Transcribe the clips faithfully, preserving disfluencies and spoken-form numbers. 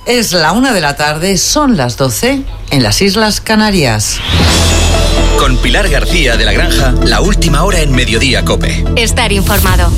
Es la una de la tarde, son las doce en las Islas Canarias. Con Pilar García de la Granja, la última hora en Mediodía COPE. Estar informado.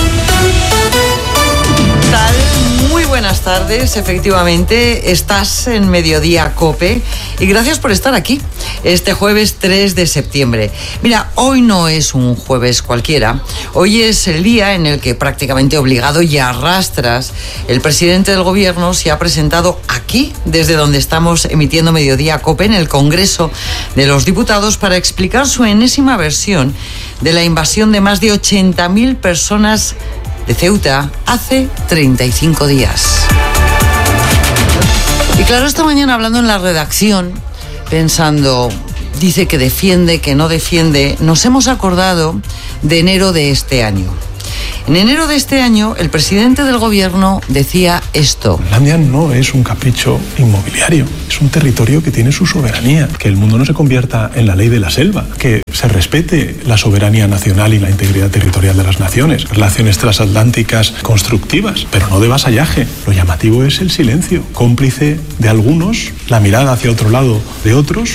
¿Tal? Muy buenas tardes, efectivamente, estás en Mediodía COPE y gracias por estar aquí este jueves tres de septiembre. Mira, hoy no es un jueves cualquiera, hoy es el día en el que prácticamente obligado y a rastras el presidente del gobierno se ha presentado aquí, desde donde estamos emitiendo Mediodía COPE, en el Congreso de los Diputados, para explicar su enésima versión de la invasión de más de ochenta mil personas de Ceuta hace treinta y cinco días. Y claro, esta mañana hablando en la redacción, pensando, dice que defiende, que no defiende, nos hemos acordado de enero de este año. En enero de este año, el presidente del gobierno decía esto. Groenlandia no es un capricho inmobiliario, es un territorio que tiene su soberanía. Que el mundo no se convierta en la ley de la selva, que se respete la soberanía nacional y la integridad territorial de las naciones. Relaciones transatlánticas constructivas, pero no de vasallaje. Lo llamativo es el silencio, cómplice de algunos, la mirada hacia otro lado de otros.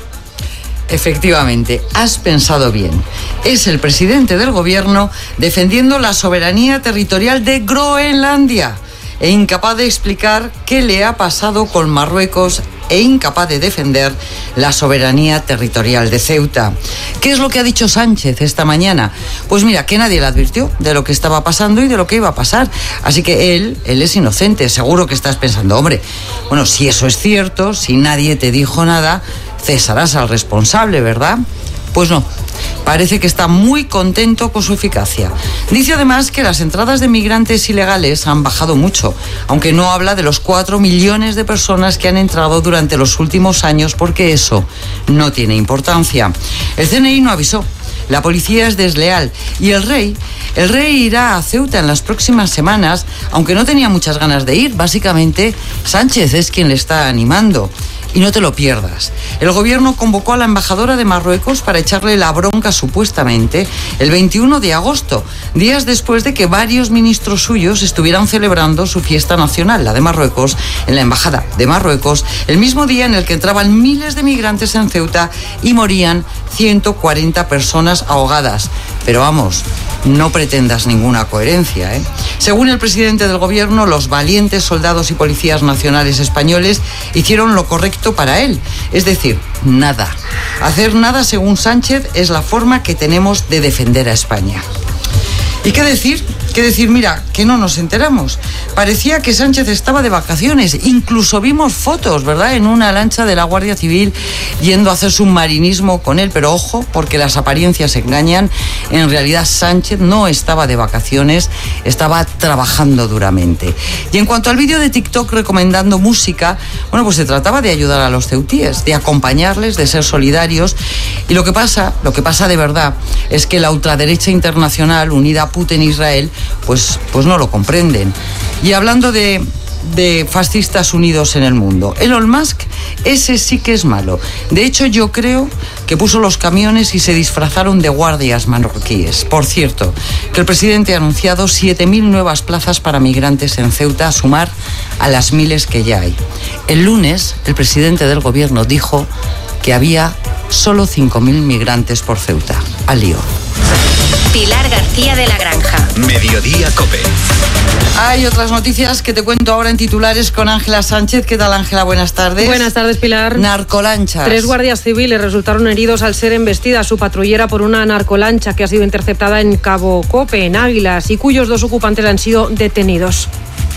Efectivamente, has pensado bien. Es el presidente del gobierno defendiendo la soberanía territorial de Groenlandia e incapaz de explicar qué le ha pasado con Marruecos e incapaz de defender la soberanía territorial de Ceuta. ¿Qué es lo que ha dicho Sánchez esta mañana? Pues mira, que nadie le advirtió de lo que estaba pasando y de lo que iba a pasar. Así que él, él es inocente. Seguro que estás pensando, hombre, bueno, si eso es cierto, si nadie te dijo nada, cesarás al responsable, ¿verdad? Pues no, parece que está muy contento con su eficacia. Dice además que las entradas de migrantes ilegales han bajado mucho, aunque no habla de los cuatro millones de personas que han entrado durante los últimos años, porque eso no tiene importancia. El C N I no avisó. La policía es desleal y el rey, el rey irá a Ceuta en las próximas semanas, aunque no tenía muchas ganas de ir. Básicamente, Sánchez es quien le está animando. Y no te lo pierdas. El gobierno convocó a la embajadora de Marruecos para echarle la bronca, supuestamente, el veintiuno de agosto, días después de que varios ministros suyos estuvieran celebrando su fiesta nacional, la de Marruecos, en la embajada de Marruecos, el mismo día en el que entraban miles de migrantes en Ceuta y morían ciento cuarenta personas ahogadas. Pero vamos, no pretendas ninguna coherencia, ¿eh? Según el presidente del gobierno, los valientes soldados y policías nacionales españoles hicieron lo correcto para él, es decir, nada. Hacer nada, según Sánchez, es la forma que tenemos de defender a España. ¿Y qué decir? ¿Qué decir? Mira, que no nos enteramos. Parecía que Sánchez estaba de vacaciones. Incluso vimos fotos, ¿verdad?, en una lancha de la Guardia Civil yendo a hacer submarinismo con él. Pero ojo, porque las apariencias engañan. En realidad Sánchez no estaba de vacaciones, estaba trabajando duramente. Y en cuanto al vídeo de TikTok recomendando música, bueno, pues se trataba de ayudar a los ceutíes, de acompañarles, de ser solidarios. Y lo que pasa, lo que pasa de verdad, es que la ultraderecha internacional, unida a Putin-Israel, pues, pues no lo comprenden. Y hablando de, de fascistas unidos en el mundo, Elon Musk, ese sí que es malo. De hecho, yo creo que puso los camiones y se disfrazaron de guardias marroquíes. Por cierto, que el presidente ha anunciado siete mil nuevas plazas para migrantes en Ceuta, a sumar a las miles que ya hay. El lunes, el presidente del gobierno dijo que había solo cinco mil migrantes por Ceuta. Al lío. Pilar García de la Granja. Mediodía COPE. Hay otras noticias que te cuento ahora en titulares con Ángela Sánchez. ¿Qué tal, Ángela? Buenas tardes. Buenas tardes, Pilar. Narcolanchas. Tres guardias civiles resultaron heridos al ser embestida su patrullera por una narcolancha que ha sido interceptada en Cabo Cope, en Águilas, y cuyos dos ocupantes han sido detenidos.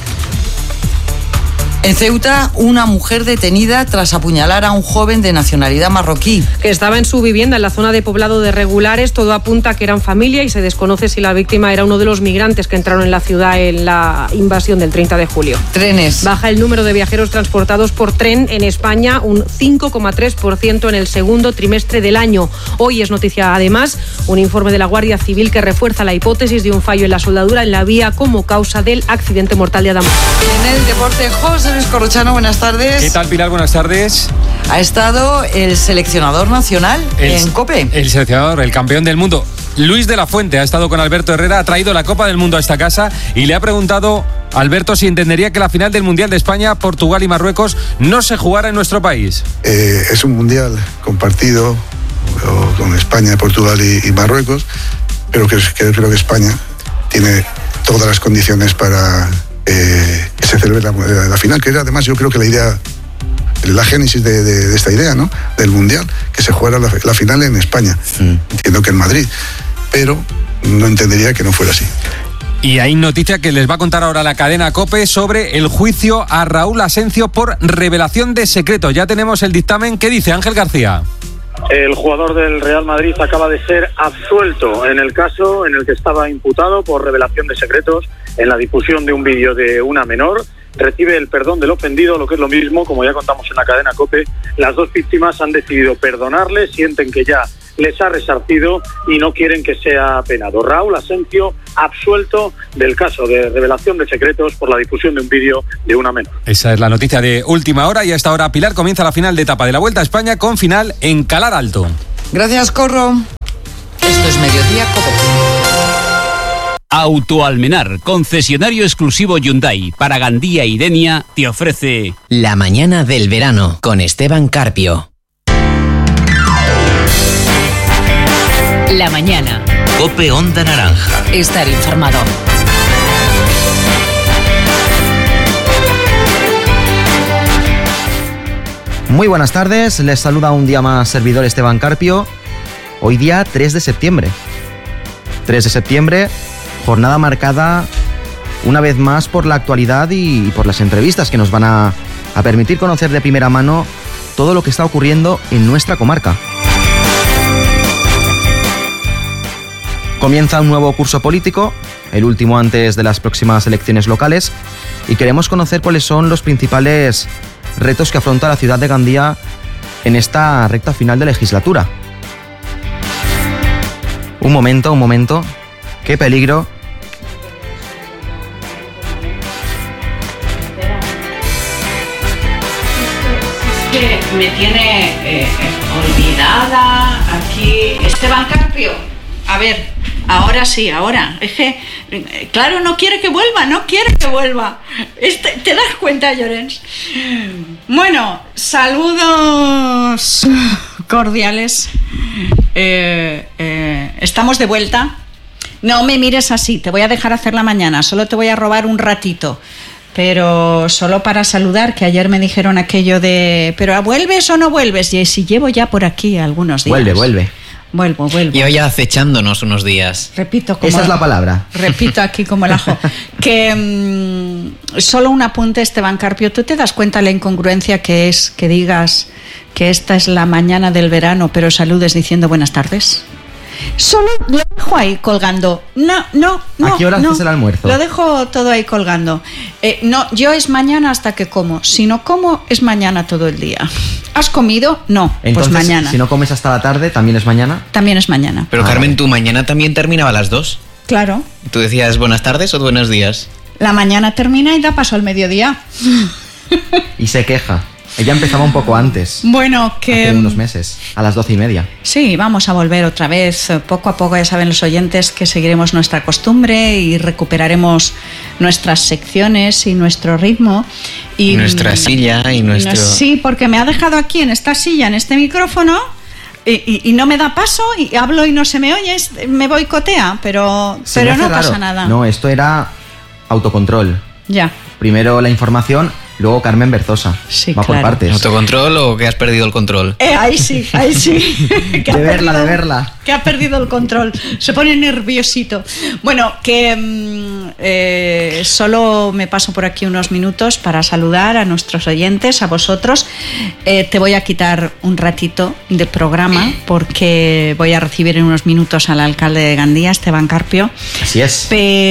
En Ceuta, una mujer detenida tras apuñalar a un joven de nacionalidad marroquí. Que estaba en su vivienda en la zona de poblado de Regulares. Todo apunta a que eran familia y se desconoce si la víctima era uno de los migrantes que entraron en la ciudad en la invasión del treinta de julio. Trenes. Baja el número de viajeros transportados por tren en España un cinco coma tres por ciento en el segundo trimestre del año. Hoy es noticia, además, un informe de la Guardia Civil que refuerza la hipótesis de un fallo en la soldadura en la vía como causa del accidente mortal de Adamasco. En el deporte, José Luis Corrochano, buenas tardes. ¿Qué tal, Pilar? Buenas tardes. Ha estado el seleccionador nacional el, en COPE. El seleccionador, el campeón del mundo, Luis de la Fuente, ha estado con Alberto Herrera, ha traído la Copa del Mundo a esta casa y le ha preguntado Alberto, si entendería que la final del Mundial de España, Portugal y Marruecos no se jugara en nuestro país. Eh, es un Mundial compartido con España, Portugal y, y Marruecos, pero que, que creo que España tiene todas las condiciones para eh, que se celebre la, la final, que era además yo creo que la idea, la génesis de, de, de esta idea, ¿no?, del Mundial, que se jugara la, la final en España. Mm. Entiendo que en Madrid, pero no entendería que no fuera así. Y hay noticia que les va a contar ahora la cadena COPE sobre el juicio a Raúl Asencio por revelación de secretos. Ya tenemos el dictamen. ¿Qué dice Ángel García? El jugador del Real Madrid acaba de ser absuelto en el caso en el que estaba imputado por revelación de secretos en la difusión de un vídeo de una menor. Recibe el perdón del ofendido, lo que es lo mismo, como ya contamos en la cadena COPE, las dos víctimas han decidido perdonarle, sienten que ya les ha resarcido y no quieren que sea penado. Raúl Asencio, absuelto del caso de revelación de secretos por la difusión de un vídeo de una menor. Esa es la noticia de última hora y a esta hora, Pilar, comienza la final de etapa de la Vuelta a España con final en Calar Alto. Gracias, Corro. Esto es Mediodía Cope. Autoalmenar, concesionario exclusivo Hyundai para Gandía y Denia, te ofrece La mañana del verano con Esteban Carpio. La mañana. Cope Onda Naranja. Estar informado. Muy buenas tardes, les saluda un día más servidor Esteban Carpio. Hoy día tres de septiembre. tres de septiembre, jornada marcada una vez más por la actualidad y por las entrevistas que nos van a, a permitir conocer de primera mano todo lo que está ocurriendo en nuestra comarca. Comienza un nuevo curso político, el último antes de las próximas elecciones locales, y queremos conocer cuáles son los principales retos que afronta la ciudad de Gandía en esta recta final de legislatura. Un momento, un momento, qué peligro. Es que me tiene eh, olvidada aquí Esteban Carpio. A ver, ahora sí, ahora. Es que, claro, no quiere que vuelva, no quiere que vuelva. Este, ¿te das cuenta, Llorens? Bueno, saludos cordiales. Eh, eh, estamos de vuelta. No me mires así, te voy a dejar hacer la mañana, solo te voy a robar un ratito. Pero solo para saludar, que ayer me dijeron aquello de ¿pero vuelves o no vuelves? Y si llevo ya por aquí algunos días. Vuelve, vuelve. Vuelvo, vuelvo. Y hoy acechándonos unos días. Repito como... Esa es la palabra. Repito aquí como el ajo. Que mmm, solo un apunte, Esteban Carpio. ¿Tú te das cuenta la incongruencia que es que digas que esta es la mañana del verano, pero saludes diciendo buenas tardes? Solo lo dejo ahí colgando. No, no, no. ¿A qué hora no, haces el almuerzo? Lo dejo todo ahí colgando. Eh, no, yo es mañana hasta que como. Si no como, es mañana todo el día. ¿Has comido? No, entonces, pues mañana. Si no comes hasta la tarde, ¿también es mañana? También es mañana. Pero ah, Carmen, vale. ¿tu mañana también terminaba a las dos? Claro. ¿Tú decías buenas tardes o buenos días? La mañana termina y da paso al mediodía. Y se queja. Ella empezaba un poco antes. Bueno, que... Hace unos meses, a las doce y media. Sí, vamos a volver otra vez. Poco a poco, ya saben los oyentes que seguiremos nuestra costumbre y recuperaremos nuestras secciones y nuestro ritmo. Y nuestra silla y nuestro... Sí, porque me ha dejado aquí en esta silla, en este micrófono, y, y, y no me da paso, y hablo y no se me oye, me boicotea, pero, pero no pasa nada. No, esto era autocontrol. Ya. Primero la información, luego Carmen Berzosa. Sí, va claro. por partes. ¿Autocontrol o que has perdido el control? Eh, ahí sí, ahí sí. de verla, perdido, de verla. Que ha perdido el control. Se pone nerviosito. Bueno, que mm, eh, solo me paso por aquí unos minutos para saludar a nuestros oyentes, a vosotros. Eh, te voy a quitar un ratito de programa porque voy a recibir en unos minutos al alcalde de Gandía, Esteban Carpio. Así es.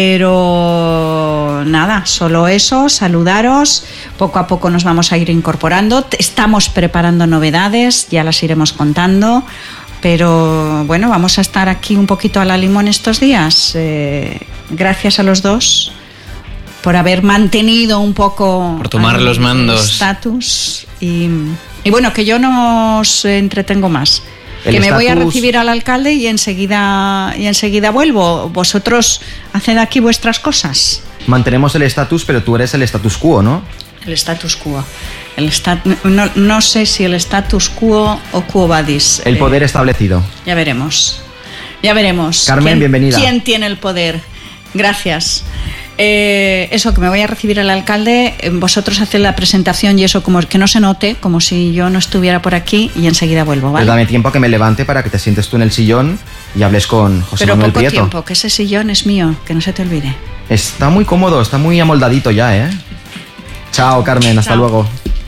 Pero nada, solo eso, saludaros. Poco a poco nos vamos a ir incorporando. Estamos preparando novedades, ya las iremos contando. Pero bueno, vamos a estar aquí un poquito a la limón estos días. Eh, gracias a los dos por haber mantenido un poco... Por tomar los mandos. Estatus. Y, y bueno, que yo no os entretengo más. El que me estatus... voy a recibir al alcalde y enseguida, y enseguida vuelvo. Vosotros haced aquí vuestras cosas. Mantenemos el estatus, pero tú eres el status quo, ¿no? El status quo. El stat, no, no sé si el status quo o quo vadis. El poder eh, establecido. Ya veremos. Ya veremos. Carmen, ¿Quién, bienvenida. ¿Quién tiene el poder? Gracias. Eh, eso, que me voy a recibir al alcalde, vosotros haced la presentación y eso, como que no se note, como si yo no estuviera por aquí, y enseguida vuelvo, ¿vale? Pues dame tiempo a que me levante para que te sientes tú en el sillón y hables con José Pero Manuel poco Prieto. tiempo, que ese sillón es mío, que no se te olvide. Está muy cómodo, está muy amoldadito ya, ¿eh? Chao, Carmen, hasta Chao. luego.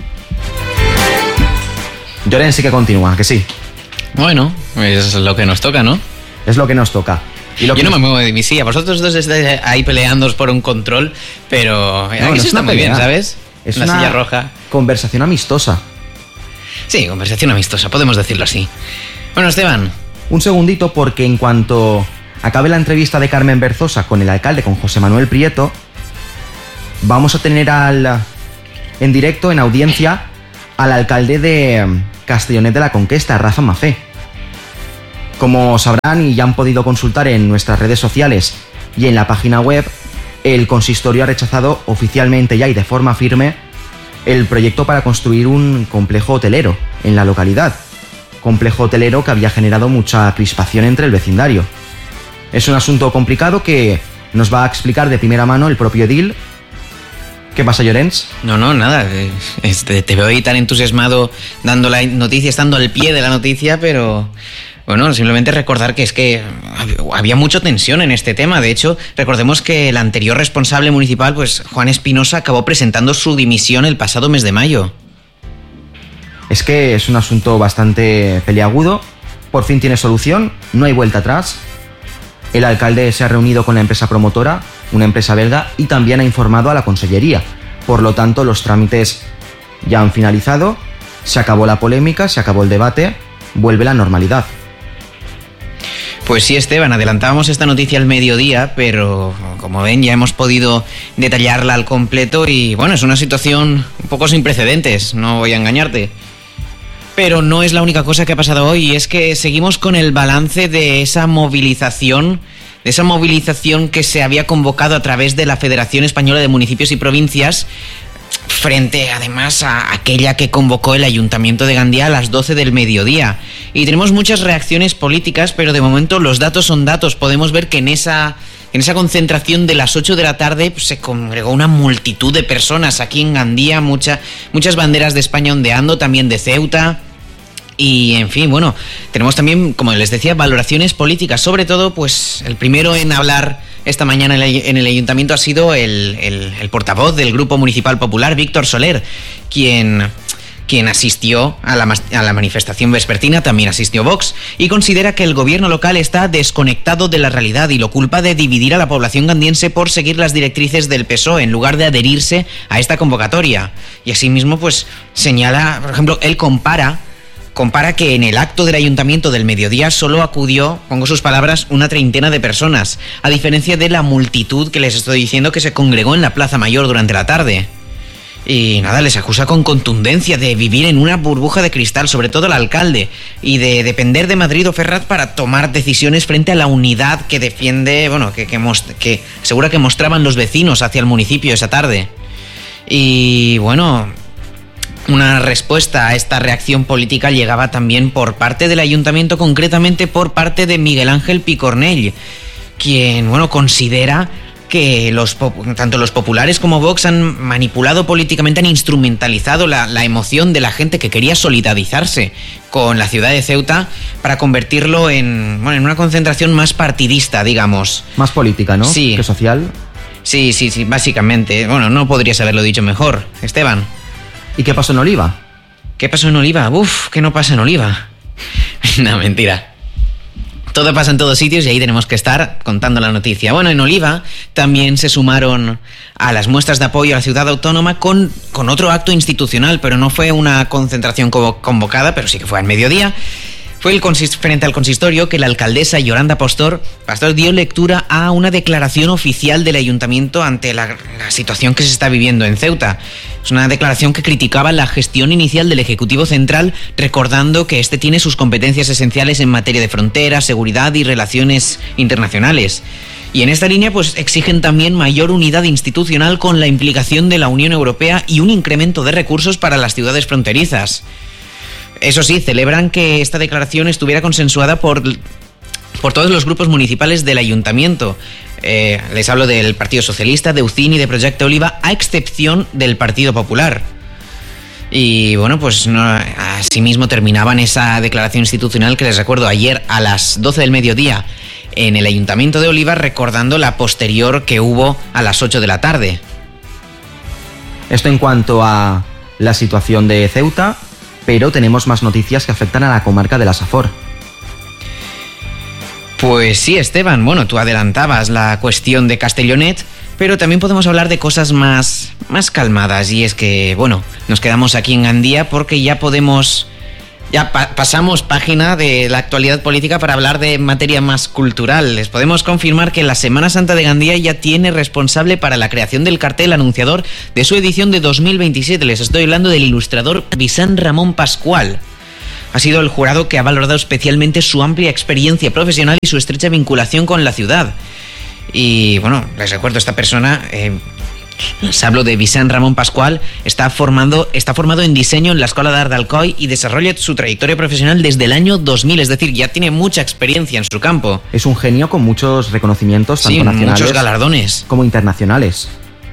Lloren sí que continúa, que sí. Bueno, es lo que nos toca, ¿no? Es lo que nos toca. Y lo Yo que no nos... me muevo de mi silla. Vosotros dos estáis ahí peleándoos por un control, pero No, aquí no se es está una muy bien, pelea. ¿sabes? Es la una silla roja. conversación amistosa. Sí, conversación amistosa, podemos decirlo así. Bueno, Esteban. Un segundito, porque en cuanto acabe la entrevista de Carmen Berzosa con el alcalde, con José Manuel Prieto, vamos a tener al en directo, en audiencia, al alcalde de Castellonet de la Conquesta, Rafa Mafé. Como sabrán y ya han podido consultar en nuestras redes sociales y en la página web, el consistorio ha rechazado oficialmente ya y de forma firme el proyecto para construir un complejo hotelero en la localidad. Complejo hotelero que había generado mucha crispación entre el vecindario. Es un asunto complicado que nos va a explicar de primera mano el propio edil. ¿Qué pasa, Llorens? No, no, nada. Este, te veo ahí tan entusiasmado dando la noticia, estando al pie de la noticia, pero... Bueno, simplemente recordar que es que había mucha tensión en este tema. De hecho, recordemos que el anterior responsable municipal, pues Juan Espinosa, acabó presentando su dimisión el pasado mes de mayo. Es que es un asunto bastante peliagudo. Por fin tiene solución, no hay vuelta atrás. El alcalde se ha reunido con la empresa promotora, una empresa belga, y también ha informado a la consellería. Por lo tanto, los trámites ya han finalizado, se acabó la polémica, se acabó el debate, vuelve la normalidad. Pues sí, Esteban, adelantábamos esta noticia al mediodía, pero como ven ya hemos podido detallarla al completo y bueno, es una situación un poco sin precedentes, no voy a engañarte. Pero no es la única cosa que ha pasado hoy, y es que seguimos con el balance de esa movilización, de esa movilización que se había convocado a través de la Federación Española de Municipios y Provincias, frente además a aquella que convocó el Ayuntamiento de Gandía a las doce del mediodía. Y tenemos muchas reacciones políticas, pero de momento los datos son datos. Podemos ver que en esa, en esa concentración de las ocho de la tarde pues, se congregó una multitud de personas aquí en Gandía, mucha, muchas banderas de España ondeando, también de Ceuta. Y, en fin, bueno, tenemos también, como les decía, valoraciones políticas. Sobre todo, pues, el primero en hablar esta mañana en el ayuntamiento ha sido el, el, el portavoz del Grupo Municipal Popular, Víctor Soler, quien, quien asistió a la, a la manifestación vespertina, también asistió Vox, y considera que el gobierno local está desconectado de la realidad y lo culpa de dividir a la población gandiense por seguir las directrices del P S O E en lugar de adherirse a esta convocatoria. Y asimismo, pues, señala, por ejemplo, él compara... Compara que en el acto del ayuntamiento del mediodía solo acudió, pongo sus palabras, una treintena de personas, a diferencia de la multitud que les estoy diciendo que se congregó en la Plaza Mayor durante la tarde. Y nada, les acusa con contundencia de vivir en una burbuja de cristal, sobre todo el alcalde, y de depender de Madrid o Ferraz para tomar decisiones frente a la unidad que defiende, bueno, que, que, most- que asegura que mostraban los vecinos hacia el municipio esa tarde. Y bueno... Una respuesta a esta reacción política llegaba también por parte del ayuntamiento, concretamente por parte de Miguel Ángel Picornell, quien, bueno, considera que los tanto los populares como Vox han manipulado políticamente, han instrumentalizado la, la emoción de la gente que quería solidarizarse con la ciudad de Ceuta para convertirlo en, bueno, en una concentración más partidista, digamos. Más política, ¿no? Sí. Que social. Sí, sí, sí, básicamente. Bueno, no podrías haberlo dicho mejor, Esteban. ¿Y qué pasó en Oliva? ¿Qué pasó en Oliva? Uf, ¿qué no pasa en Oliva? No, mentira. Todo pasa en todos sitios y ahí tenemos que estar contando la noticia. Bueno, en Oliva también se sumaron a las muestras de apoyo a la ciudad autónoma con, con otro acto institucional, pero no fue una concentración convocada, pero sí que fue al mediodía. Fue el consist- frente al consistorio que la alcaldesa Yolanda Pastor, Pastor dio lectura a una declaración oficial del ayuntamiento ante la, la situación que se está viviendo en Ceuta. Es una declaración que criticaba la gestión inicial del Ejecutivo Central, recordando que este tiene sus competencias esenciales en materia de fronteras, seguridad y relaciones internacionales. Y en esta línea pues exigen también mayor unidad institucional con la implicación de la Unión Europea y un incremento de recursos para las ciudades fronterizas. Eso sí, celebran que esta declaración estuviera consensuada por, por todos los grupos municipales del ayuntamiento. Eh, les hablo del Partido Socialista, de U C I N y de Proyecto Oliva, a excepción del Partido Popular. Y bueno, pues no, asimismo terminaban esa declaración institucional que les recuerdo ayer a las doce del mediodía en el Ayuntamiento de Oliva, recordando la posterior que hubo a las ocho de la tarde. Esto en cuanto a la situación de Ceuta, pero tenemos más noticias que afectan a la comarca de la Safor. Pues sí, Esteban, bueno, tú adelantabas la cuestión de Castellonet, pero también podemos hablar de cosas más, más calmadas, y es que, bueno, nos quedamos aquí en Gandía porque ya podemos, ya pa- pasamos página de la actualidad política para hablar de materia más cultural. Les podemos confirmar que la Semana Santa de Gandía ya tiene responsable para la creación del cartel anunciador de su edición de dos mil veintisiete. Les estoy hablando del ilustrador Vicent Ramón Pascual. Ha sido el jurado que ha valorado especialmente su amplia experiencia profesional y su estrecha vinculación con la ciudad. Y bueno, les recuerdo, esta persona, eh, les hablo de Vicent Ramón Pascual, está, formando, está formado en diseño en la Escuela de Art d'Alcoi y desarrolla su trayectoria profesional desde el año dos mil, es decir, ya tiene mucha experiencia en su campo. Es un genio con muchos reconocimientos, tanto sí, nacionales muchos galardones como internacionales.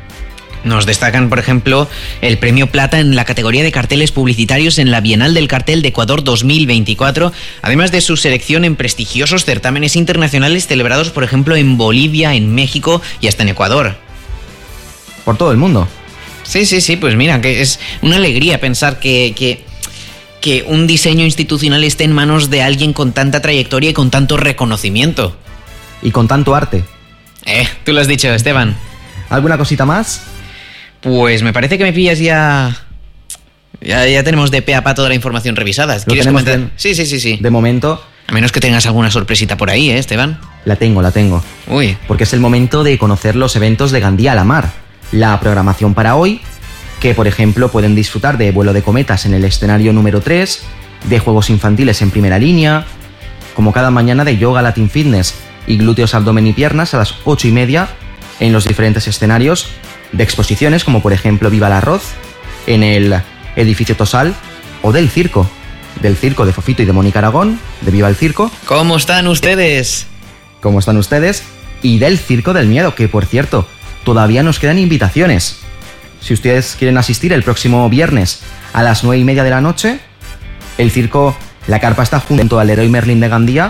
Nos destacan, por ejemplo, el premio Plata en la categoría de carteles publicitarios en la Bienal del Cartel de Ecuador dos mil veinticuatro, además de su selección en prestigiosos certámenes internacionales celebrados, por ejemplo, en Bolivia, en México y hasta en Ecuador. Por todo el mundo. Sí, sí, sí, pues mira, que es una alegría pensar que, que, que un diseño institucional esté en manos de alguien con tanta trayectoria y con tanto reconocimiento. Y con tanto arte. Eh, tú lo has dicho, Esteban. ¿Alguna cosita más? Pues me parece que me pillas ya... Ya, ya tenemos de pe a pa toda la información revisada. ¿Quieres comentar? De... Sí, sí, sí, sí. De momento... A menos que tengas alguna sorpresita por ahí, ¿eh, Esteban? La tengo, la tengo. Uy. Porque es el momento de conocer los eventos de Gandía a la Mar. La programación para hoy, que por ejemplo pueden disfrutar de vuelo de cometas en el escenario número tres, de juegos infantiles en primera línea, como cada mañana de yoga latin fitness y glúteos, abdomen y piernas a las ocho y media en los diferentes escenarios de exposiciones, como por ejemplo Viva el Arroz, en el edificio Tosal, o del circo, del circo de Fofito y de Mónica Aragón, de Viva el Circo. ¿Cómo están ustedes? ¿Cómo están ustedes? Y del Circo del Miedo, que por cierto, todavía nos quedan invitaciones. Si ustedes quieren asistir el próximo viernes a las nueve y media de la noche, el circo, la carpa está junto al Leroy Merlin de Gandía.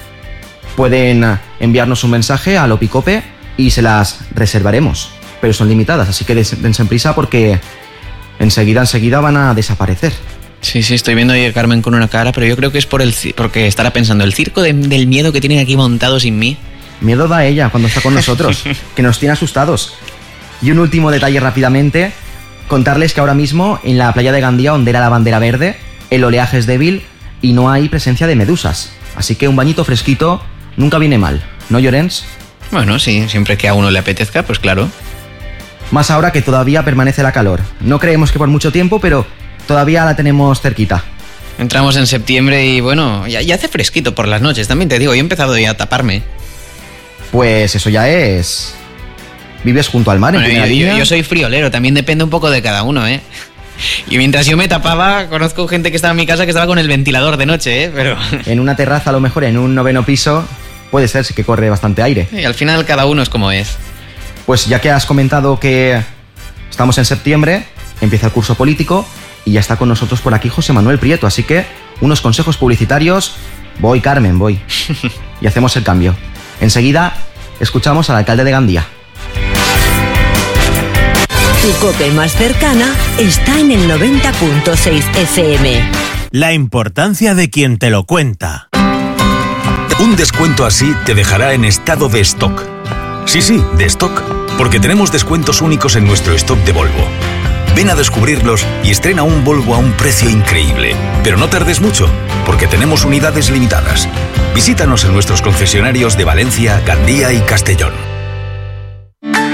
Pueden enviarnos un mensaje a Lopicope y se las reservaremos. Pero son limitadas, así que dense prisa porque enseguida, enseguida van a desaparecer. Sí, sí, estoy viendo ahí a Carmen con una cara, pero yo creo que es por el porque estará pensando, el circo de, del miedo que tienen aquí montado sin mí. Miedo da ella cuando está con nosotros, que nos tiene asustados. Y un último detalle rápidamente, contarles que ahora mismo en la playa de Gandía ondea la bandera verde, el oleaje es débil y no hay presencia de medusas. Así que un bañito fresquito nunca viene mal, ¿no, Llorens? Bueno, sí, siempre que a uno le apetezca, pues claro. Más ahora que todavía permanece la calor. No creemos que por mucho tiempo, pero todavía la tenemos cerquita. Entramos en septiembre y bueno, ya, ya hace fresquito por las noches, también te digo, yo he empezado ya a taparme. Pues eso ya es... Vives junto al mar, bueno, en primera yo, línea. Yo, yo soy friolero, también depende un poco de cada uno, ¿eh? Y mientras yo me tapaba, conozco gente que estaba en mi casa que estaba con el ventilador de noche, ¿eh? Pero... En una terraza, a lo mejor en un noveno piso, puede ser que corre bastante aire. Y al final cada uno es como es. Pues ya que has comentado que estamos en septiembre, empieza el curso político y ya está con nosotros por aquí José Manuel Prieto, así que unos consejos publicitarios. Voy, Carmen, voy. Y hacemos el cambio. Enseguida escuchamos al alcalde de Gandía. Tu COPE más cercana está en el noventa punto seis F M. La importancia de quien te lo cuenta. Un descuento así te dejará en estado de stock. Sí, sí, de stock, porque tenemos descuentos únicos en nuestro stock de Volvo. Ven a descubrirlos y estrena un Volvo a un precio increíble. Pero no tardes mucho, porque tenemos unidades limitadas. Visítanos en nuestros concesionarios de Valencia, Gandía y Castellón.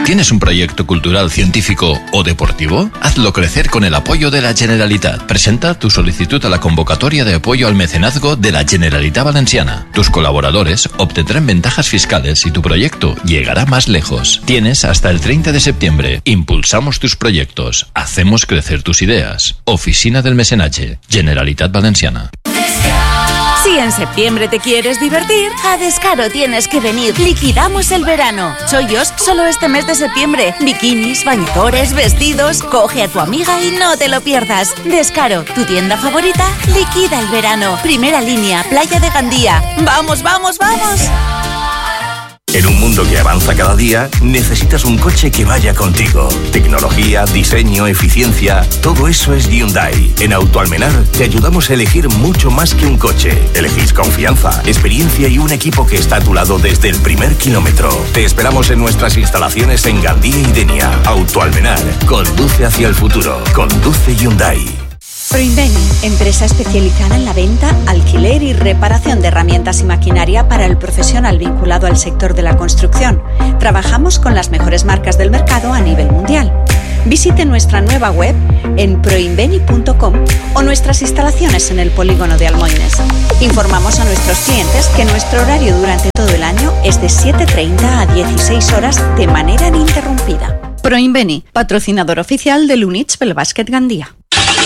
¿Tienes un proyecto cultural, científico o deportivo? Hazlo crecer con el apoyo de la Generalitat. Presenta tu solicitud a la convocatoria de apoyo al mecenazgo de la Generalitat Valenciana. Tus colaboradores obtendrán ventajas fiscales y tu proyecto llegará más lejos. Tienes hasta el treinta de septiembre. Impulsamos tus proyectos. Hacemos crecer tus ideas. Oficina del Mecenatge. Generalitat Valenciana. Si en septiembre te quieres divertir, a Descaro tienes que venir. Liquidamos el verano. Chollos solo este mes de septiembre. Bikinis, bañadores, vestidos. Coge a tu amiga y no te lo pierdas. Descaro, tu tienda favorita, liquida el verano. Primera línea, Playa de Gandía. ¡Vamos, vamos, vamos! En un mundo que avanza cada día, necesitas un coche que vaya contigo. Tecnología, diseño, eficiencia, todo eso es Hyundai. En Autoalmenar te ayudamos a elegir mucho más que un coche. Elegís confianza, experiencia y un equipo que está a tu lado desde el primer kilómetro. Te esperamos en nuestras instalaciones en Gandía y Denia. Autoalmenar, conduce hacia el futuro. Conduce Hyundai. Proinveni, empresa especializada en la venta, alquiler y reparación de herramientas y maquinaria para el profesional vinculado al sector de la construcción. Trabajamos con las mejores marcas del mercado a nivel mundial. Visite nuestra nueva web en proinveni punto com o nuestras instalaciones en el polígono de Almoines. Informamos a nuestros clientes que nuestro horario durante todo el año es de siete treinta a dieciséis horas de manera ininterrumpida. Proinveni, patrocinador oficial del Units pel Bàsquet Gandía.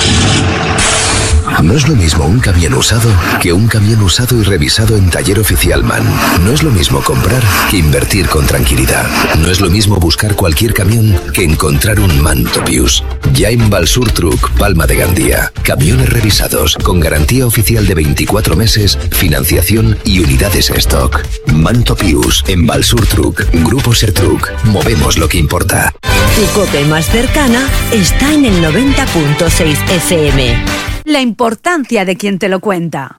No es lo mismo un camión usado que un camión usado y revisado en Taller Oficial MAN. No es lo mismo comprar que invertir con tranquilidad. No es lo mismo buscar cualquier camión que encontrar un MAN Topius. Ya en Balsur Truck, Palma de Gandía. Camiones revisados con garantía oficial de veinticuatro meses, financiación y unidades en stock. MAN Topius en Balsur Truck. Grupo Sertruck. Movemos lo que importa. Tu COPE más cercana está en el noventa punto seis F M. La importancia de quien te lo cuenta.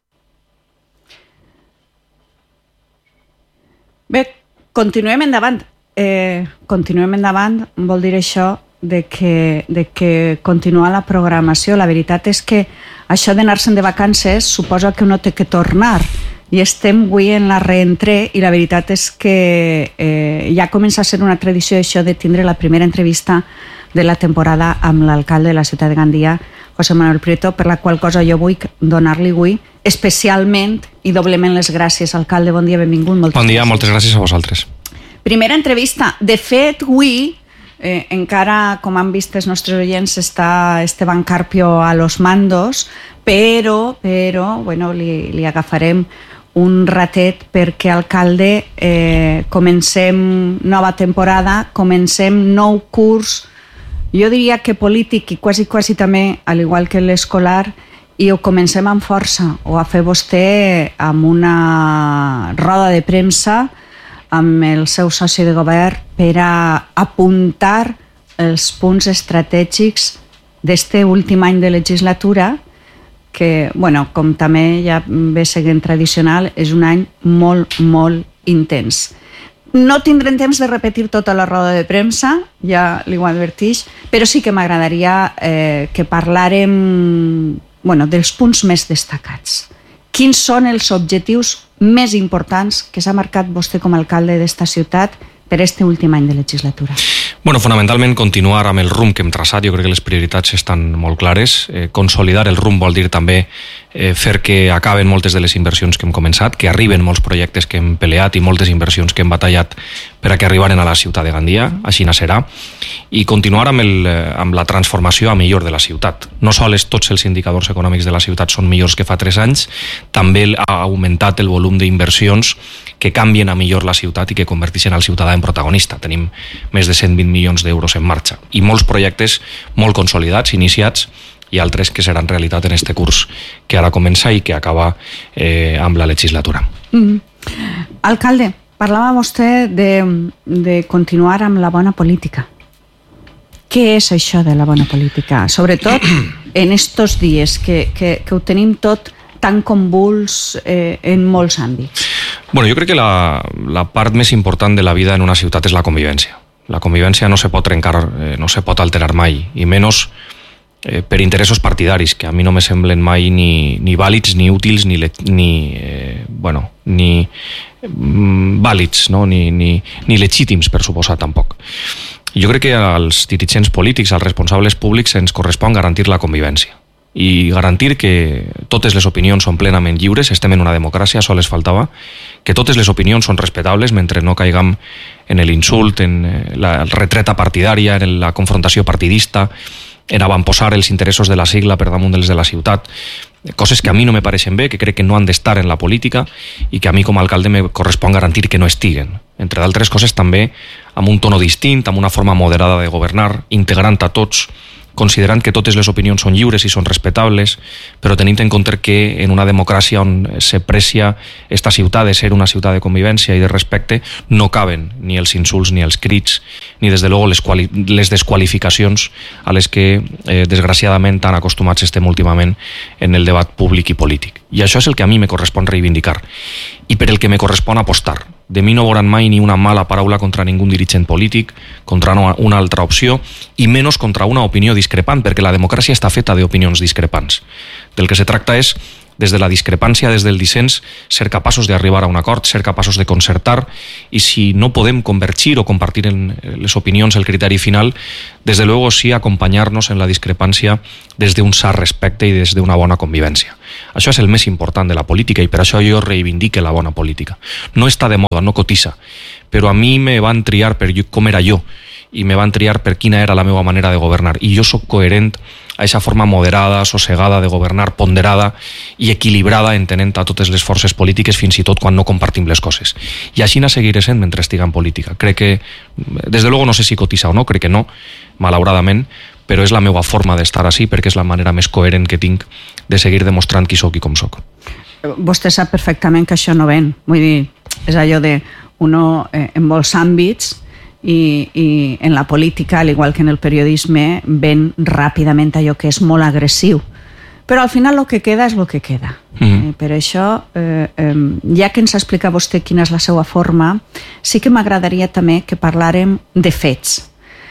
Bé, continuem endavant. Eh, continuem endavant vol dir això de que, de que continua la programació. La veritat és que això d'anar-se'n de vacances suposa que uno té que tornar. I estem avui en la reentré i la veritat és que eh, ja comença a ser una tradició això de tindre la primera entrevista de la temporada amb l'alcalde de la ciutat de Gandía, José Manuel Prieto, per la qual cosa jo vull donar-li avui especialment i doblement les gràcies. Alcalde, bon dia, benvingut. Moltes bon dia, gràcies. Moltes gràcies a vosaltres. Primera entrevista. De fet, avui, eh, encara, com han vist els nostres oients, està Esteban Carpio a los mandos, però, però bueno, li, li agafarem un ratet perquè, alcalde, eh, comencem nova temporada, comencem nou curs, jo diria que polític i quasi, quasi també, al igual que l'escolar, i ho comencem amb força. Ho va fer vostè amb una roda de premsa amb el seu soci de govern per a apuntar els punts estratègics d'este últim any de legislatura, que, bueno, com també ja ve seguint tradicional, és un any molt, molt intens. No tindrem temps de repetir tota la roda de premsa, ja li ho advertix, però sí que m'agradaria eh, que parlàrem bueno, dels punts més destacats. Quins són els objectius més importants que s'ha marcat vostè com a alcalde d'esta ciutat per este últim any de legislatura? Bueno, fonamentalment continuar amb el rumb que hem traçat. Jo crec que les prioritats estan molt clares. Eh, consolidar el rumb vol dir també eh, fer que acaben moltes de les inversions que hem començat, que arriben molts projectes que hem peleat i moltes inversions que hem batallat per a que arribaren a la ciutat de Gandía, així serà, i continuar amb, el, amb la transformació a millor de la ciutat. No sols tots els indicadors econòmics de la ciutat són millors que fa tres anys, també ha augmentat el volum d'inversions que canvien a millor la ciutat i que converteixen el ciutadà en protagonista. Tenim més de cent vint milions d'euros en marxa i molts projectes molt consolidats, iniciats, i altres que seran realitat en este curs que ara comença i que acaba eh, amb la legislatura. Mm-hmm. Alcalde, parlava vostè de, de continuar amb la bona política. Què és això de la bona política? Sobretot en estos dies que, que, que ho tenim tot tan convuls eh, en molts àmbits. Bueno, jo crec que la, la part més important de la vida en una ciutat és la convivència. La convivència no se pot trencar, eh, no se pot alterar mai, i menys eh, per interessos partidaris, que a mi no me semblen mai ni, ni vàlids, ni útils, ni, ni, eh, bueno, ni mm, vàlids, no? ni, ni, ni legítims, per suposar, tampoc. Jo crec que als dirigents polítics, als responsables públics, ens correspon garantir la convivència i garantir que totes les opinions són plenament lliures. Estem en una democràcia, sols faltava, que totes les opinions són respectables mentre no caigam en l'insult, en la retreta partidària, en la confrontació partidista, en avantposar els interessos de la sigla per damunt dels de la ciutat, coses que a mi no me pareixen bé, que crec que no han d'estar en la política i que a mi com a alcalde me correspon garantir que no estiguen. Entre d'altres coses també amb un tono distint, amb una forma moderada de governar, integrant a tots, considerant que totes les opinions són lliures i són respectables, però tenint en compte que en una democràcia on s'aprecia esta ciutat de ser una ciutat de convivència i de respecte, no caben ni els insults ni els crits, ni des de luego les, quali les desqualificacions a les que eh, desgraciadament tan acostumats estem últimament en el debat públic i polític. I això és el que a mi me correspon reivindicar i per el que me correspon apostar. De mi no veuran mai ni una mala paraula contra ningú dirigent polític, contra una altra opció i menys contra una opinió discrepant, perquè la democràcia està feta d'opinions discrepants. Del que se tracta és, des de la discrepància, des del dissens, ser capaços d'arribar a un acord, ser capaços de concertar, i si no podem convergir o compartir en les opinions el criteri final, des de luego sí acompanyar-nos en la discrepància des d'un sa respecte i des d'una bona convivència. Això és el més important de la política i per això jo reivindique la bona política. No està de moda, no cotiza, però a mi me van triar per com era jo i me van triar per quina era la meva manera de governar i jo sóc coherent a aquesta forma moderada, sossegada de governar, ponderada i equilibrada, entenent a totes les forces polítiques fins i tot quan no compartim les coses. I així no seguiré sent mentre estic en política. Crec que, des de luego no sé si cotiza o no, crec que no, malauradament, però és la meva forma d'estar així perquè és la manera més coherent que tinc de seguir demostrant qui sóc i com sóc. Vostè sap perfectament que això no ven. Vull dir, és allò de uno eh, en molts àmbits i, i en la política, al igual que en el periodisme, ven ràpidament allò que és molt agressiu. Però al final el que queda és el que queda. Mm-hmm. eh, per això, eh, eh, ja que ens explica vostè quina és la seva forma, sí que m'agradaria també que parlàrem de fets.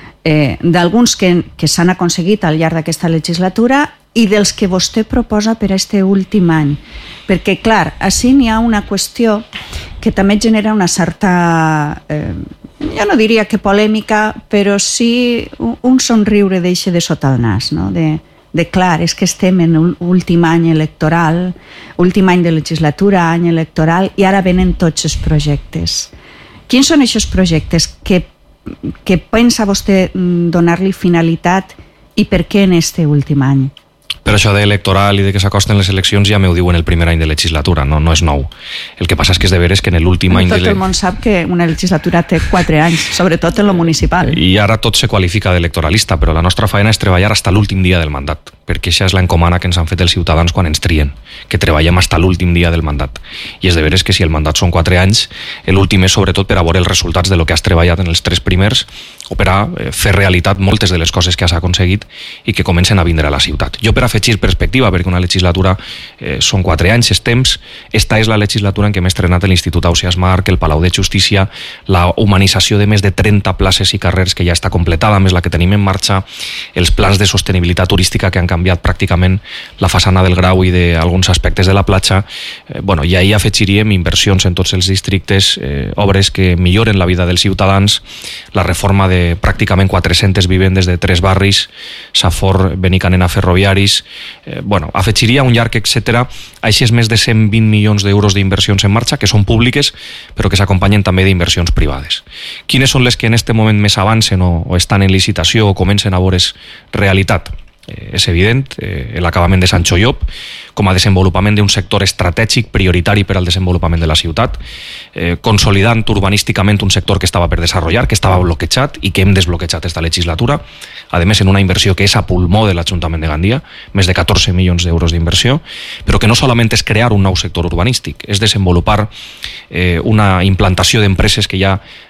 Eh, d'alguns que, que s'han aconseguit al llarg d'aquesta legislatura i dels que vostè proposa per a este últim any. Perquè, clar, així n'hi ha una qüestió que també genera una certa, eh, jo no diria que polèmica, però sí un, un somriure d'eixe de sota el nas, no? de, de clar, és que estem en l'últim any electoral, últim any de legislatura, any electoral, i ara venen tots els projectes. Quins són aquests projectes que, que pensa vostè donar-li finalitat i per què en este últim any? Per això d'electoral i de que s'acosten les eleccions ja m'ho diuen el primer any de legislatura, no, no és nou. El que passa és que és de veres que en l'últim any... Tot el món sap que una legislatura té quatre anys, sobretot en lo municipal. I ara tot se qualifica d'electoralista, però la nostra feina és treballar fins a l'últim dia del mandat, perquè això és l'encomana que ens han fet els ciutadans quan ens trien, que treballem fins a l'últim dia del mandat. I és de veres que si el mandat són quatre anys, l'últim és sobretot per a veure els resultats de lo que has treballat en els tres primers o per a fer realitat moltes de les coses que has aconseguit i que comencen a vindre a la ciutat. Jo per afegir perspectiva, perquè una legislatura eh, són quatre anys, és temps, esta és la legislatura en què m'he estrenat l'Institut Ausiàs Marc, el Palau de Justícia, la humanització de més de trenta places i carrers que ja està completada, més la que tenim en marxa, els plans de sostenibilitat turística que han canviat pràcticament la façana del Grau i d'alguns aspectes de la platja. Eh, bueno, i ahir afegiríem inversions en tots els districtes, eh, obres que milloren la vida dels ciutadans, la reforma de pràcticament quatre-centes vivendes de tres barris, Safor, Benicanena, ferroviaris, eh, bueno, afegiria un llarg etcètera, així és més de cent vint milions d'euros d'inversions en marxa, que són públiques, però que s'acompanyen també d'inversions privades. Quines són les que en este moment més avancen o, o estan en licitació o comencen a veure's realitat? Eh, és evident, eh, l'acabament de Sant Xollop, com a desenvolupament d'un sector estratègic prioritari per al desenvolupament de la ciutat, eh, consolidant urbanísticament un sector que estava per desenvolupar, que estava bloquejat i que hem desbloquejat esta legislatura, a més en una inversió que és a pulmó de l'Ajuntament de Gandia, més de catorze milions d'euros d'inversió, però que no solament és crear un nou sector urbanístic, és desenvolupar eh, una implantació d'empreses que ja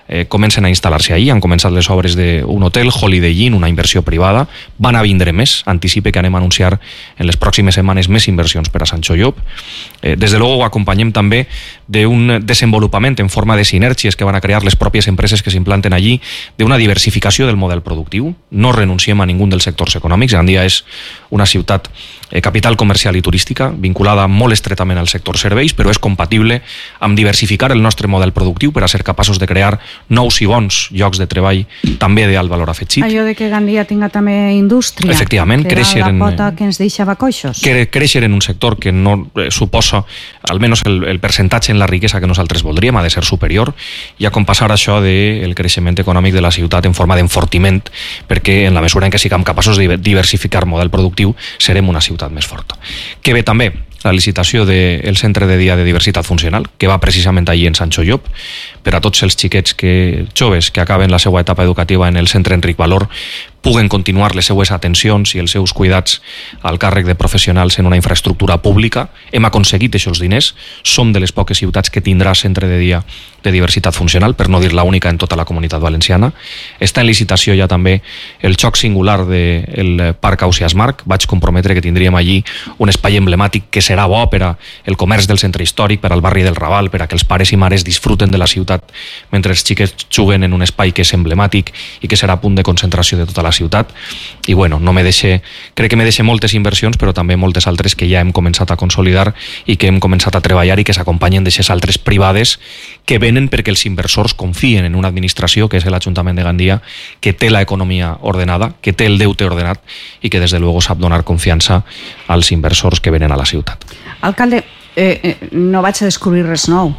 eh, comencen a instal·lar-se allí. Han començat les obres d'un hotel, Holiday Inn, una inversió privada. Van a vindre més. Anticipe que anem a anunciar en les pròximes setmanes més inversions per a Sancho Llop. Eh, des de luego ho acompanyem també d'un desenvolupament en forma de sinergies que van a crear les pròpies empreses que s'implanten allí, d'una diversificació del model productiu. No renunciem a ningú dels sectors econòmics. Gandia és una ciutat eh, capital comercial i turística, vinculada molt estretament al sector serveis, però és compatible amb diversificar el nostre model productiu per a ser capaços de crear nous i bons llocs de treball també d'alt valor afegit. Allò de que Gandia tinga també indústria. Efectivament, que créixer era la en... pota que ens deixava coixos. Que créixer en un sector que no eh, suposa almenys el, el percentatge en la riquesa que nosaltres voldríem, ha de ser superior, i a compassar això del creixement econòmic de la ciutat en forma d'enfortiment, perquè en la mesura en què siguem capaços de diversificar model productiu, serem una ciutat més forta. Que ve també la licitació del Centre de Dia de Diversitat Funcional, que va precisament allí en Sancho Llop, per a tots els xiquets que, joves que acaben la seva etapa educativa en el Centre Enric Valor, puguen continuar les seues atencions i els seus cuidats al càrrec de professionals en una infraestructura pública. Hem aconseguit aquests diners, som de les poques ciutats que tindrà Centre de Dia de Diversitat Funcional, per no dir l'única en tota la Comunitat Valenciana. Està en licitació ja també el xoc singular del Parc Ausiàs Marc. Vaig comprometre que tindríem allí un espai emblemàtic que serà bo per al comerç del centre històric, per al barri del Raval, per a que els pares i mares disfruten de la ciutat mentre els xiquets juguen en un espai que és emblemàtic i que serà punt de concentració de tota la ciutat. I bueno, no me deixe, crec que me deixe moltes inversions, però també moltes altres que ja hem començat a consolidar i que hem començat a treballar i que s'acompanyen d'aixes altres privades que venen perquè els inversors confien en una administració, que és l'Ajuntament de Gandia, que té l'economia ordenada, que té el deute ordenat i que des de luego sap donar confiança als inversors que venen a la ciutat. Alcalde, eh, eh, no vaig a descobrir res nou,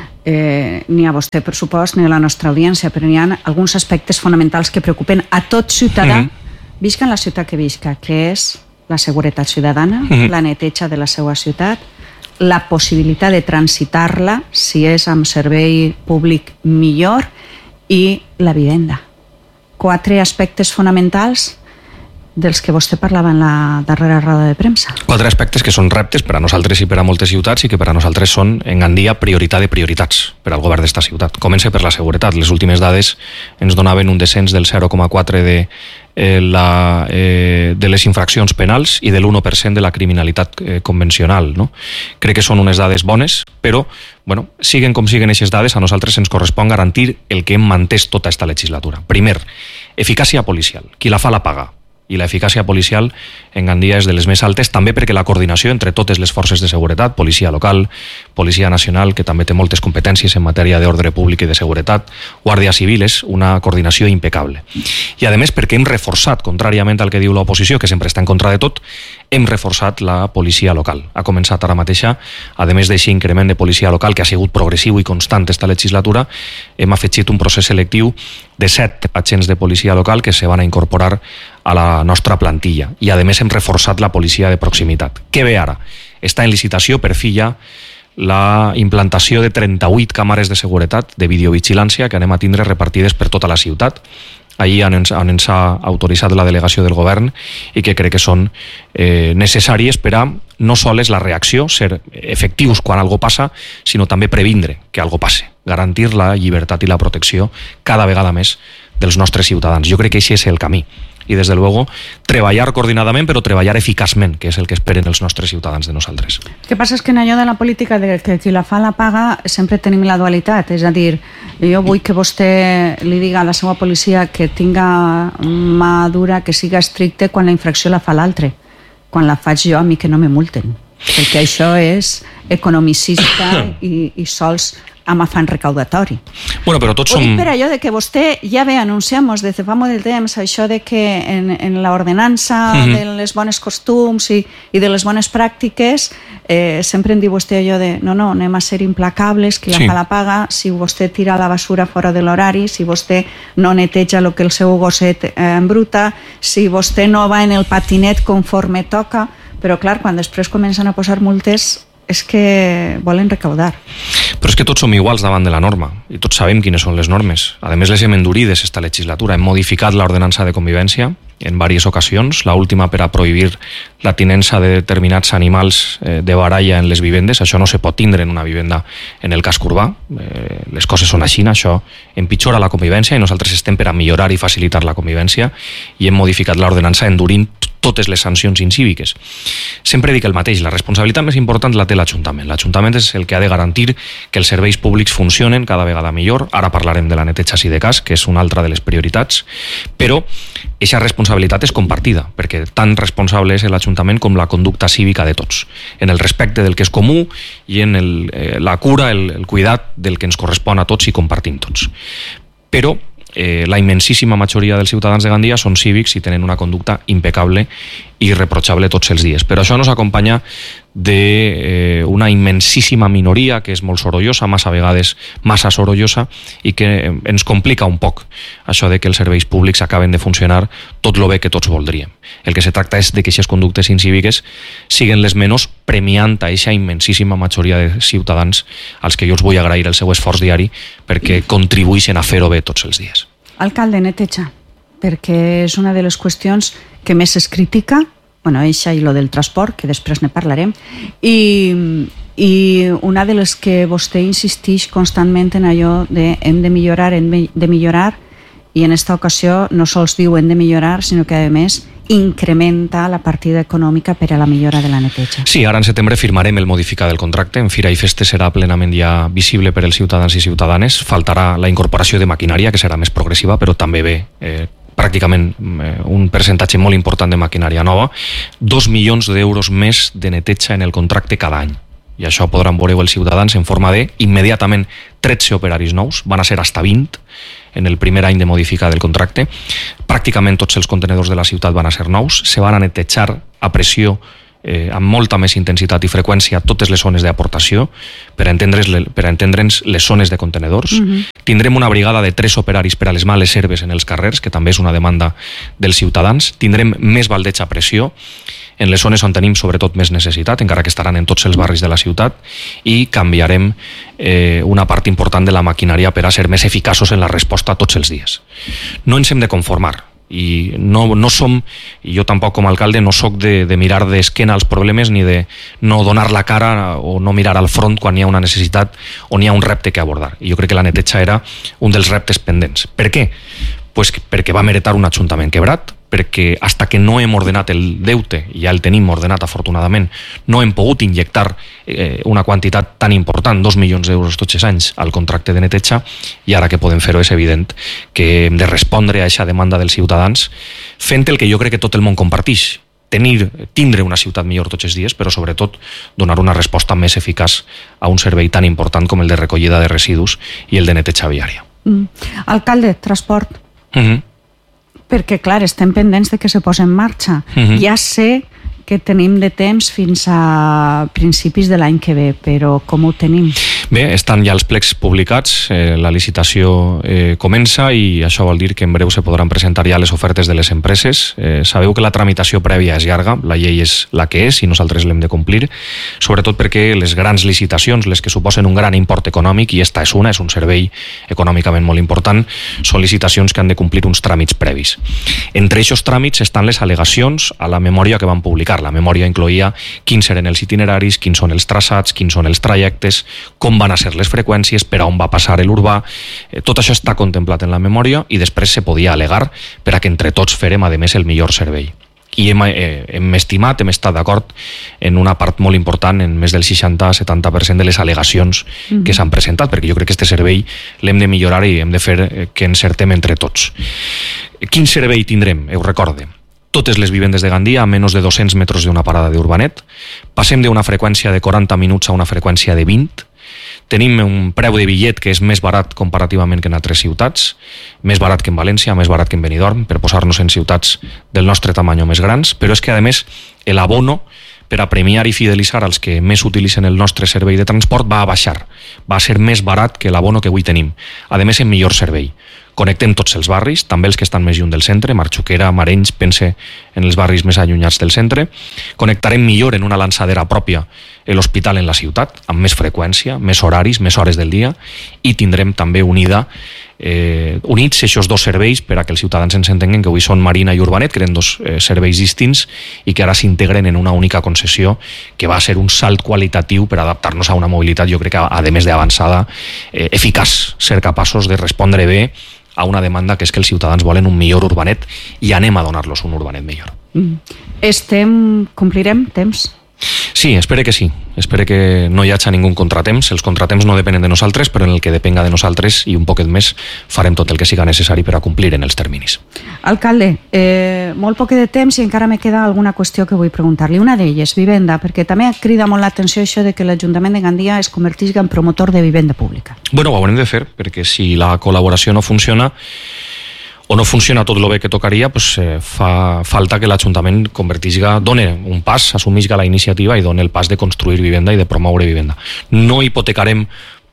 eh, ni a vostè, per supost, ni a la nostra audiència, però hi ha alguns aspectes fonamentals que preocupen a tot ciutadà, mm-hmm. visca en la ciutat que visca, que és la seguretat ciutadana, mm-hmm. la neteja de la seva ciutat, la possibilitat de transitar-la, si és amb servei públic millor, i la vivenda. Quatre aspectes fonamentals dels que vostè parlava en la darrera roda de premsa. Quatre aspectes que són reptes per a nosaltres i per a moltes ciutats i que per a nosaltres són, en Gandia, prioritat de prioritats per al govern d'esta ciutat. Comença per la seguretat. Les últimes dades ens donaven un descens del zero coma quatre de, eh, la, eh, de les infraccions penals i de l'u per cent de la criminalitat eh, convencional. No? Crec que són unes dades bones, però bueno, siguen com siguen aquestes dades, a nosaltres ens correspon garantir el que hem mantès tota esta legislatura. Primer, eficàcia policial. Qui la fa la paga. I l'eficàcia policial en Gandia és de les més altes, també perquè la coordinació entre totes les forces de seguretat, policia local, policia nacional, que també té moltes competències en matèria d'ordre públic i de seguretat, guàrdia civil, és una coordinació impecable. I a més perquè hem reforçat, contràriament al que diu l'oposició, que sempre està en contra de tot, hem reforçat la policia local. Ha començat ara mateixa, a més d'aquest increment de policia local que ha sigut progressiu i constant esta legislatura, hem afegit un procés selectiu de set agents de policia local que se van a incorporar a la nostra plantilla. I a més hem reforçat la policia de proximitat. Què ve ara? Està en licitació per fi ja la implantació de trenta-vuit càmeres de seguretat de videovigilància que anem a tindre repartides per tota la ciutat. Ahir on ens, on ens ha autoritzat la delegació del govern i que crec que són eh, necessàries per a no sols la reacció, ser efectius quan algo passa, sinó també previndre que algo passe, garantir la llibertat i la protecció cada vegada més dels nostres ciutadans. Jo crec que aquest és el camí. I, des de luego, treballar coordinadament, però treballar eficaçment, que és el que esperen els nostres ciutadans de nosaltres. El que passa és que en allò de la política de que qui la fa la paga sempre tenim la dualitat, és a dir, jo vull que vostè li diga a la seva policia que tinga mà dura, que siga estricte quan la infracció la fa l'altre. Quan la faig jo, a mi que no me multen, perquè això és economicista i, i sols amb afany recaudatori. Bueno, però tots som... Ho dic per allò de que vostè ja ve anunciamos des de fa molt de temps això de que en, en l'ordenança mm-hmm. de les bones costums i, i de les bones pràctiques eh, sempre en diu vostè allò de no, no, anem a ser implacables, qui la sí. fa la paga, si vostè tira la basura fora de l'horari, si vostè no neteja el que el seu gosset eh, embruta, si vostè no va en el patinet conforme toca, però clar, quan després comencen a posar multes és que volen recaudar. Però és que tots som iguals davant de la norma i tots sabem quines són les normes. A més, les hem endurides esta legislatura. Hem modificat l'ordenança de convivència, en diverses ocasions, la última per a prohibir la tinença de determinats animals eh, de baralla en les vivendes. Això no se pot tindre en una vivenda en el casc urbà. Eh, les coses són així, això empitjora la convivència i nosaltres estem per a millorar i facilitar la convivència i hem modificat l'ordenança endurint totes les sancions incíviques. Sempre dic el mateix, la responsabilitat més important la té l'Ajuntament. L'Ajuntament és el que ha de garantir que els serveis públics funcionen cada vegada millor. Ara parlarem de la neteja si de cas, que és una altra de les prioritats, però aquesta responsabilitat és compartida, perquè tan responsable és l'Ajuntament com la conducta cívica de tots, en el respecte del que és comú i en el, eh, la cura, el, el cuidat del que ens correspon a tots i compartim tots. Però Eh, la immensíssima majoria dels ciutadans de Gandia són cívics i tenen una conducta impecable i irreprotxable tots els dies. Però això no s'acompanya d'una eh, immensíssima minoria que és molt sorollosa, massa vegades massa sorollosa, i que ens complica un poc això de que els serveis públics acaben de funcionar tot lo bé que tots voldríem. El que se tracta és de que aquestes conductes incíviques siguen les menys, premiant a aquesta immensíssima majoria de ciutadans als que jo els vull agrair el seu esforç diari perquè contribueixen a fer-ho bé tots els dies. Alcalde, neteja, perquè és una de les qüestions que més es critica, bueno, això i lo del transport, que després ne parlarem, i, i una de les que vostè insisteix constantment en allò de hem de millorar, hem de millorar, i en esta ocasió no sols diu hem de millorar, sinó que a més incrementa la partida econòmica per a la millora de la neteja. Sí, ara en setembre firmarem el modificat del contracte. En Fira i Festes serà plenament ja visible per als ciutadans i ciutadanes. Faltarà la incorporació de maquinària, que serà més progressiva, però també ve eh, pràcticament eh, un percentatge molt important de maquinària nova. Dos milions d'euros més de neteja en el contracte cada any. I això podran veure els ciutadans en forma de immediatament tretze operaris nous, van a ser hasta vint en el primer any de modificar del contracte. Pràcticament tots els contenedors de la ciutat van a ser nous, se van a netejar a pressió eh, amb molta més intensitat i freqüència totes les zones d'aportació per a entendre'ns per a entendre'ns les zones de contenedors. Uh-huh. Tindrem una brigada de tres operaris per a les males herbes en els carrers, que també és una demanda dels ciutadans. Tindrem més baldeig a pressió en les zones on tenim sobretot més necessitat, encara que estaran en tots els barris de la ciutat, i canviarem eh, una part important de la maquinària per a ser més eficaços en la resposta tots els dies. No ens hem de conformar, i no, no som, i jo tampoc com a alcalde no soc de, de mirar d'esquena als problemes ni de no donar la cara o no mirar al front quan hi ha una necessitat o n'hi ha un repte que abordar. I jo crec que la neteja era un dels reptes pendents. Per què? Pues perquè vam heretar un ajuntament quebrat, perquè hasta que no hem ordenat el deute, i ja el tenim ordenat afortunadament, no hem pogut injectar eh, una quantitat tan important, dos milions d'euros tots els anys, al contracte de neteja, i ara que podem fer-ho és evident que hem de respondre a aquesta demanda dels ciutadans fent el que jo crec que tot el món compartix, tenir, tindre una ciutat millor tots els dies, però sobretot donar una resposta més eficaç a un servei tan important com el de recollida de residus i el de neteja viària. Mm. Alcalde, transport. Uh-huh. Perquè, clar, estem pendents de que se posi en marxa. Uh-huh. Ja sé que tenim de temps fins a principis de l'any que ve, però com ho tenim? Bé, estan ja els plecs publicats, eh, la licitació eh, comença i això vol dir que en breu se podran presentar ja les ofertes de les empreses. Eh, sabeu que la tramitació prèvia és llarga, la llei és la que és i nosaltres l'hem de complir, sobretot perquè les grans licitacions, les que suposen un gran import econòmic, i esta és una, és un servei econòmicament molt important, són licitacions que han de complir uns tràmits previs. Entre aquests tràmits estan les al·legacions a la memòria que van publicar. La memòria incloïa quins eren els itineraris, quins són els traçats, quins són els trajectes, com van a ser les freqüències, per a on va passar l'urbà. Eh, tot això està contemplat en la memòria i després se podia al·legar per a que entre tots farem, a més, el millor servei. I hem, eh, hem estimat, hem estat d'acord en una part molt important, en més del seixanta a setanta per cent de les al·legacions mm-hmm. que s'han presentat, perquè jo crec que aquest servei l'hem de millorar i hem de fer que encertem entre tots. Quin servei tindrem? Ho recorde. Totes les vivendes de Gandia a menys de dos-cents metres d'una parada d'Urbanet. Passem d'una freqüència de quaranta minuts a una freqüència de vint. Tenim un preu de bitllet que és més barat comparativament que en altres ciutats, més barat que en València, més barat que en Benidorm, per posar-nos en ciutats del nostre tamany més grans, però és que, a més, l'abono per a premiar i fidelitzar els que més utilitzen el nostre servei de transport va a baixar, va a ser més barat que l'abono que avui tenim, a més en millor servei. Connectem tots els barris, també els que estan més lluny del centre, Marxuquera, Marenys, pense en els barris més allunyats del centre. Connectarem millor en una lançadera pròpia l'hospital en la ciutat, amb més freqüència, més horaris, més hores del dia, i tindrem també unida eh, units aquests dos serveis per a que els ciutadans ens entenguin que avui són Marina i Urbanet, que eren dos eh, serveis distints i que ara s'integren en una única concessió que va ser un salt qualitatiu per adaptar-nos a una mobilitat, jo crec que a més d'avançada, eh, eficaç, ser capaços de respondre bé a una demanda que és que els ciutadans volen un millor Urbanet i anem a donar-los un Urbanet millor. Mm. Estem, complirem temps? Sí, espere que sí. Espere que no hi hagi ningú contratemps. Els contratemps no depenen de nosaltres, però en el que depenga de nosaltres i un poquet més farem tot el que siga necessari per a complir en els terminis. Alcalde, eh, molt poc de temps i encara me queda alguna qüestió que vull preguntar-li. Una d'elles, vivenda, perquè també crida molt l'atenció això de que l'Ajuntament de Gandia es convertisca en promotor de vivenda pública. Bueno, ho haurem de fer, perquè si la col·laboració no funciona o no funciona tot el bé que tocaria, pues, eh, fa falta que l'Ajuntament convertisga, done un pas, assumisca la iniciativa i done el pas de construir vivenda i de promoure vivenda. No hipotecarem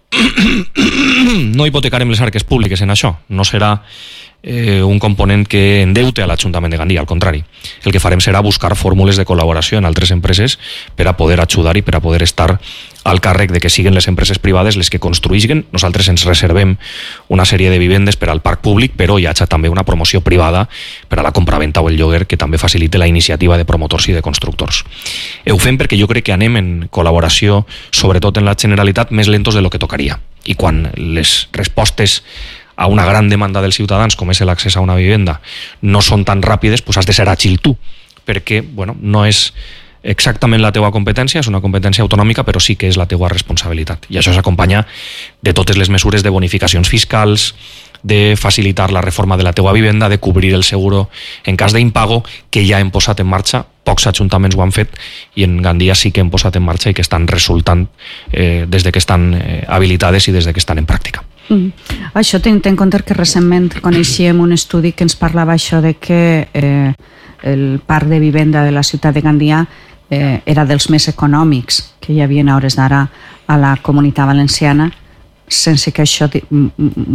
no hipotecarem les arques públiques en això. No serà eh, un component que endeute a l'Ajuntament de Gandia, al contrari. El que farem serà buscar fórmules de col·laboració en altres empreses per a poder ajudar i per a poder estar al càrrec de que siguin les empreses privades les que construïsquen. Nosaltres ens reservem una sèrie de vivendes per al parc públic, però hi ha també una promoció privada per a la compraventa o el lloguer que també facilite la iniciativa de promotors i de constructors. Ho fem perquè jo crec que anem en col·laboració, sobretot en la Generalitat, més lentos de lo que tocaria. I quan les respostes a una gran demanda dels ciutadans, com és l'accés a una vivenda, no són tan ràpides, doncs has de ser àgil tu, perquè bueno, no és exactament la teua competència, és una competència autonòmica, però sí que és la teua responsabilitat. I això s'acompanya de totes les mesures de bonificacions fiscals, de facilitar la reforma de la teua vivenda, de cobrir el seguro en cas d'impago, que ja hem posat en marxa. Pocs ajuntaments ho han fet i en Gandia sí que hem posat en marxa i que estan resultant eh, des de que estan eh, habilitades i des de que estan en pràctica. Mm. Això ten en compte que recentment coneixíem un estudi que ens parlava això de que eh, el parc de vivenda de la ciutat de Gandia eh, era dels més econòmics que hi havia a hores d'ara a la Comunitat Valenciana, sense que això